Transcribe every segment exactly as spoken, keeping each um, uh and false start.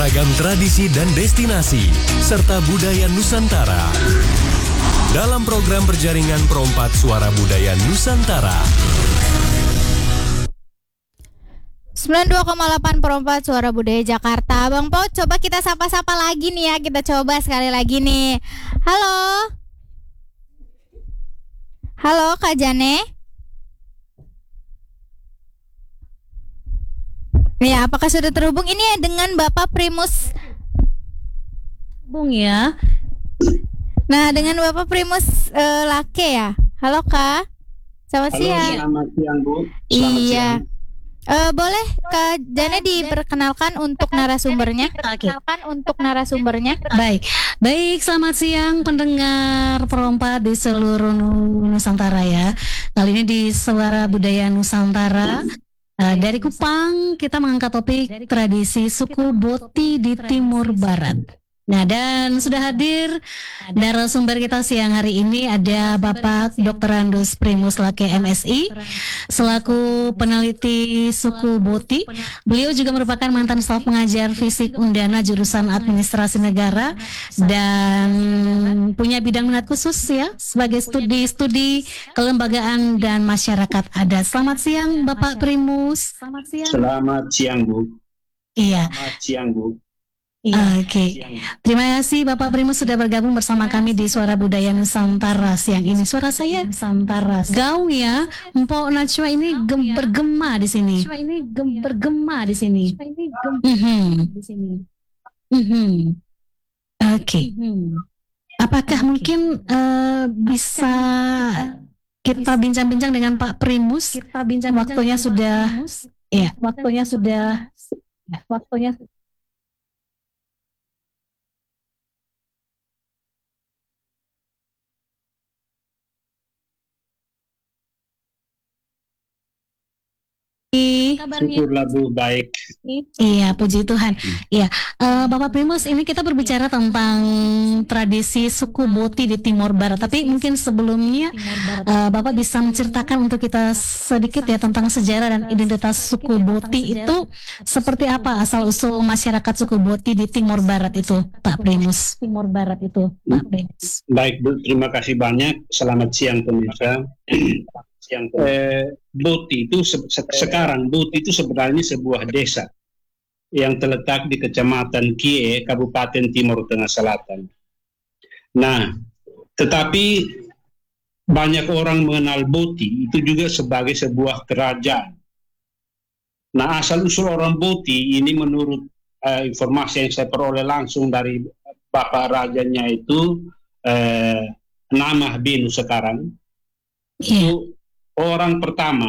beragam tradisi dan destinasi, serta budaya Nusantara. Dalam program berjaringan Perompat Suara Budaya Nusantara. sembilan puluh dua koma delapan Perompat Suara Budaya Jakarta. Bang Po, coba kita sapa-sapa lagi nih ya. Kita coba sekali lagi nih. Halo. Halo Kak Jane. Ya, apakah sudah terhubung ini ya dengan Bapak Primus? Bung ya. Nah, dengan Bapak Primus uh, Lake ya. Halo Kak. Selamat Halo, siang. Selamat siang Bu. Selamat Iya. siang. Uh, boleh Kak Jane diperkenalkan untuk narasumbernya? Diperkenalkan untuk narasumbernya. Baik, baik. Selamat siang pendengar Perompat di seluruh Nusantara ya. Kali ini di Suara Budaya Nusantara. Uh, dari Kupang kita mengangkat topik tradisi suku Boti di Timur Barat. Nah, dan sudah hadir narasumber kita siang hari ini ada Bapak doktor Andus Primus Lake M Si selaku peneliti suku Boti. Beliau juga merupakan mantan staf pengajar fisik Undana jurusan Administrasi Negara dan punya bidang minat khusus ya sebagai studi-studi kelembagaan dan masyarakat adat. Selamat siang Bapak Primus. Selamat siang. Selamat siang Bu. Iya. Selamat siang Bu. Iya. Oke, okay. Terima kasih Bapak Primus sudah bergabung bersama kami di Suara Budaya Nusantara siang ini. Suara saya Nusantara gaung ya, Mpok Najwa ini gem- bergema di sini. Ini gem- bergema di sini. Mm-hmm. Mm-hmm. Oke. Okay. Apakah okay. mungkin uh, bisa kita bincang-bincang dengan Pak Primus? Kita bincang waktunya sudah, ya, waktunya sudah, ya, waktunya. Syukurlah Bu, baik. Iya, puji Tuhan. Iya, uh, Bapak Primus, ini kita berbicara tentang tradisi suku Boti di Timur Barat. Tapi mungkin sebelumnya uh, Bapak bisa menceritakan untuk kita sedikit ya tentang sejarah dan identitas suku Boti itu seperti apa asal usul masyarakat suku Boti di Timur Barat itu, Pak Primus. Timur Barat itu, Pak Primus. Baik Bu, terima kasih banyak. Selamat siang pemirsa. Yang eh, Boti itu se- se- sekarang Boti itu sebenarnya sebuah desa yang terletak di Kecamatan Kie, Kabupaten Timur Tengah Selatan. Nah, tetapi banyak orang mengenal Boti itu juga sebagai sebuah kerajaan. Nah, asal usul orang Boti ini menurut eh, informasi yang saya peroleh langsung dari bapak rajanya itu eh, nama Benu sekarang. Yeah. Itu orang pertama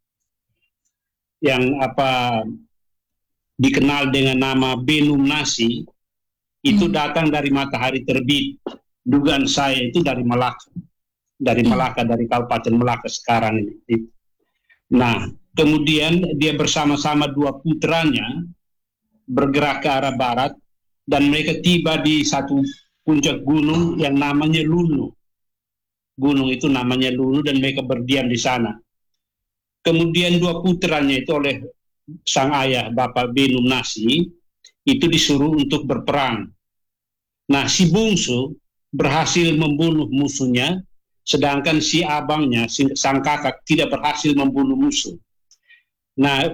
yang apa dikenal dengan nama Benum Nasi itu hmm. datang dari matahari terbit. Dugaan saya itu dari Malaka, dari Malaka, dari Kabupaten Malaka sekarang ini. Nah, kemudian dia bersama-sama dua putranya bergerak ke arah barat dan mereka tiba di satu puncak gunung yang namanya Lunu. Gunung itu namanya Lunu dan mereka berdiam di sana. Kemudian dua putranya itu oleh sang ayah Bapak Benum Nasi itu disuruh untuk berperang. Nah, si bungsu berhasil membunuh musuhnya, sedangkan si abangnya, si, sang kakak tidak berhasil membunuh musuh. Nah,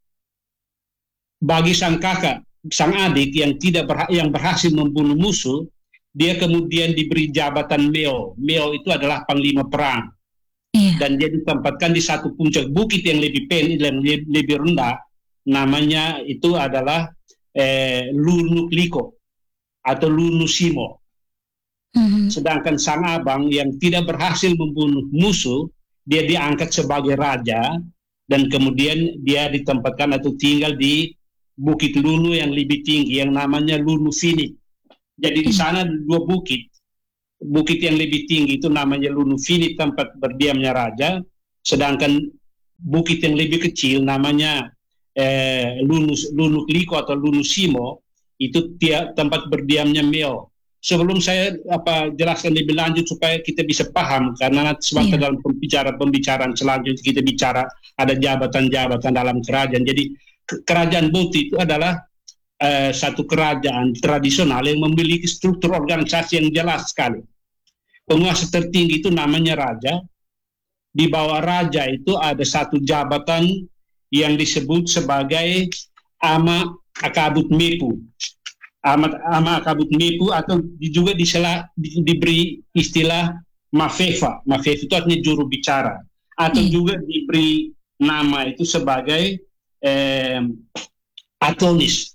bagi sang kakak, sang adik yang tidak berha- yang berhasil membunuh musuh, dia kemudian diberi jabatan Meo. Meo itu adalah panglima perang. Yeah. Dan dia ditempatkan di satu puncak bukit yang lebih pendek dan lebih, lebih rendah. Namanya itu adalah eh, Lunu Kliko atau Lunu Simo. Mm-hmm. Sedangkan sang abang yang tidak berhasil membunuh musuh, dia diangkat sebagai raja dan kemudian dia ditempatkan atau tinggal di Bukit Lunu yang lebih tinggi yang namanya Lunu Fini. Jadi di sana ada dua bukit. Bukit yang lebih tinggi itu namanya Lunu Fini, tempat berdiamnya raja. Sedangkan bukit yang lebih kecil namanya eh, Lunu, Lunu Kliko atau Lunu Simo, itu tia, tempat berdiamnya Meo. Sebelum saya apa jelaskan lebih lanjut supaya kita bisa paham, karena nanti sebab dalam pembicaraan-pembicaraan selanjutnya kita bicara ada jabatan-jabatan dalam kerajaan. Jadi kerajaan Boti itu adalah uh, satu kerajaan tradisional yang memiliki struktur organisasi yang jelas sekali. Penguasa tertinggi itu namanya raja. Di bawah raja itu ada satu jabatan yang disebut sebagai ama akabut mepu. Ama, ama akabut mepu atau juga disela, di, diberi istilah mafefa. Mafefa itu artinya juru bicara. Atau hmm. juga diberi nama itu sebagai eh, atonis.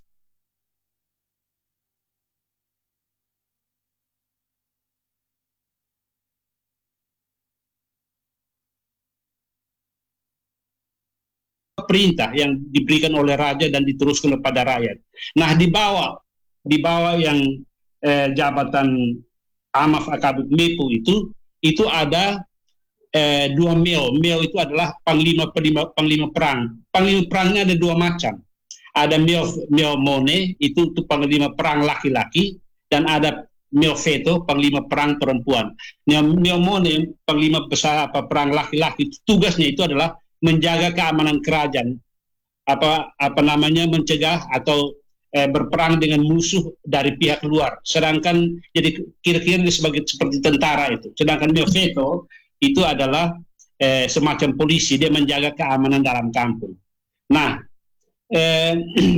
Perintah yang diberikan oleh raja dan diteruskan kepada rakyat. Nah, di bawah di bawah yang eh, jabatan amaf akabut mepu itu itu ada eh, dua meo. Meo itu adalah panglima panglima panglima perang. Panglima perangnya ada dua macam. Ada meo meo mone itu itu panglima perang laki-laki dan ada meo feto panglima perang perempuan. Meo, meo mone panglima besar apa perang laki-laki tugasnya itu adalah menjaga keamanan kerajaan. Apa apa namanya mencegah atau Eh, berperang dengan musuh dari pihak luar. Sedangkan jadi kira-kira sebagai seperti tentara itu. Sedangkan meo feto itu adalah eh, semacam polisi, dia menjaga keamanan dalam kampung. Nah, eh,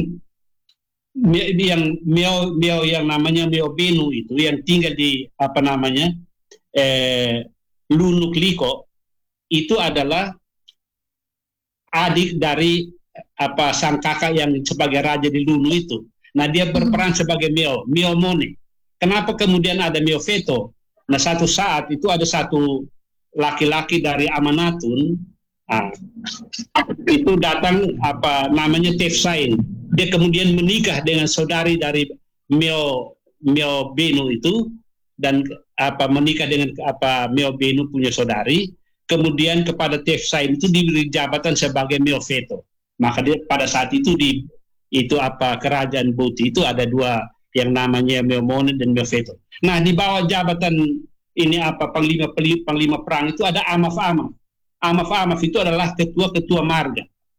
yang meo meo yang namanya meo benu itu yang tinggal di apa namanya eh, Lunuk Liko itu adalah adik dari apa sang kakak yang sebagai raja di Lunu itu. Nah, dia berperan sebagai meo, meo mone. Kenapa kemudian ada meo feto? Nah, satu saat itu ada satu laki-laki dari Amanatun, nah, itu datang apa namanya Tefsain. Dia kemudian menikah dengan saudari dari meo meo benu itu dan apa menikah dengan apa meo benu punya saudari. Kemudian kepada Tefsain itu diberi jabatan sebagai meo feto. Maka dia, pada saat itu di itu apa kerajaan Boti itu ada dua yang namanya meo mone dan meo feto. Nah, di bawah jabatan ini apa panglima panglima perang itu ada amaf-amaf. Amaf-amaf itu adalah ketua-ketua marga.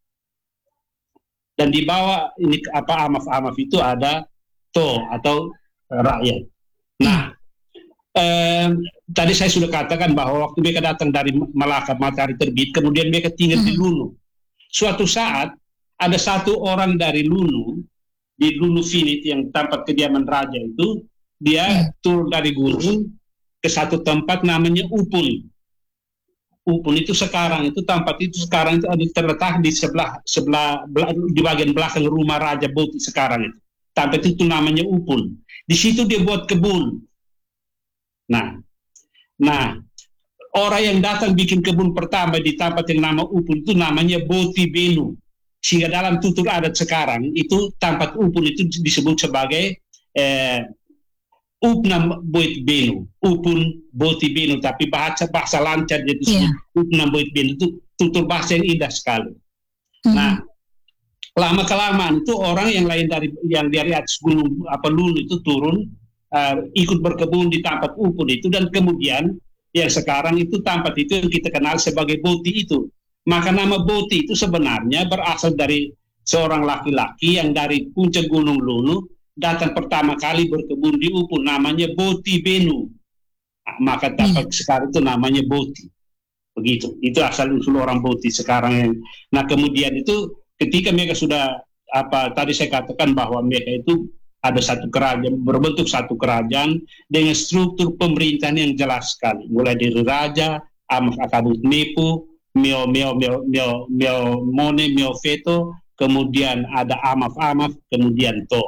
Dan di bawah ini apa amaf-amaf itu ada to atau rakyat. Nah, eh, tadi saya sudah katakan bahwa waktu mereka datang dari Malaka matahari terbit, kemudian mereka tinggal di Lunu. Suatu saat ada satu orang dari Lunu di Lunu Finit yang tempat kediaman raja itu, dia turun dari gunung ke satu tempat namanya Upun. Upun itu sekarang itu tempat itu sekarang itu ada terletak di sebelah sebelah di bagian belakang rumah Raja Boti sekarang itu. Tempat itu namanya Upun. Di situ dia buat kebun. Nah, nah orang yang datang bikin kebun pertama di tempat yang nama Upun itu namanya Boti Benu. Sehingga dalam tutur adat sekarang itu tempat Upun itu disebut sebagai eh, Upnam Boit Benu, Upun Boti Benu, tapi bahasa bahasa lancar jadi yeah. Upnam Boit Benu itu tutur bahasa yang indah sekali. Mm-hmm. Nah, lama kelamaan itu orang yang lain dari yang dari atas gunung apa Lunu itu turun uh, ikut berkebun di tempat Upun itu, dan kemudian yang sekarang itu tempat itu yang kita kenal sebagai Boti itu. Maka nama Boti itu sebenarnya berasal dari seorang laki-laki yang dari puncak gunung Lunu datang pertama kali berkebun di Upun, namanya Boti Benu. Nah, maka tempat hmm. sekarang itu namanya Boti. Begitu. Itu asal usul orang Boti sekarang yang. Nah, kemudian itu ketika mereka sudah apa tadi saya katakan bahwa mereka itu ada satu kerajaan, berbentuk satu kerajaan dengan struktur pemerintahan yang jelas sekali, mulai dari raja, amaf akabut mepu, meo meo meo meo meo mone meo feto, kemudian ada amaf-amaf, kemudian to.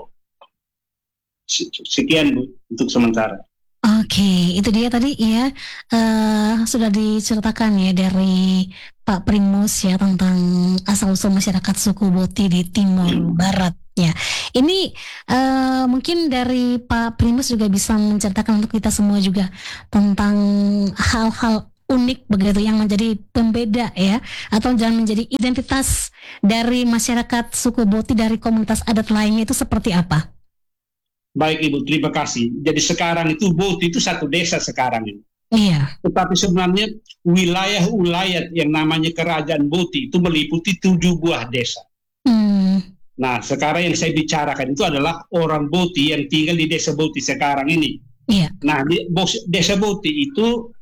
Sekian Bu untuk sementara. Oke, itu dia tadi ya uh, sudah diceritakan ya dari Pak Primus ya tentang asal-usul masyarakat suku Boti di Timur hmm. Barat ya. Ini uh, mungkin dari Pak Primus juga bisa menceritakan untuk kita semua juga tentang hal-hal unik begitu yang menjadi pembeda ya, atau jangan menjadi identitas dari masyarakat suku Boti dari komunitas adat lainnya itu seperti apa? Baik Ibu, terima kasih. Jadi sekarang itu Boti itu satu desa sekarang ini. Iya. Tetapi sebenarnya wilayah-wilayah yang namanya kerajaan Boti itu meliputi tujuh buah desa. Hmm. Nah, sekarang yang saya bicarakan itu adalah orang Boti yang tinggal di desa Boti sekarang ini. Iya. Nah, di bos- desa Boti itu